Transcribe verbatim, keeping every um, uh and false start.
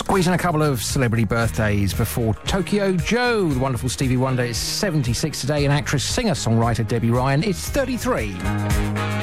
Squeeze in a couple of celebrity birthdays before Tokyo Joe. The wonderful Stevie Wonder is seventy-six today, and actress, singer, songwriter Debbie Ryan is thirty-three.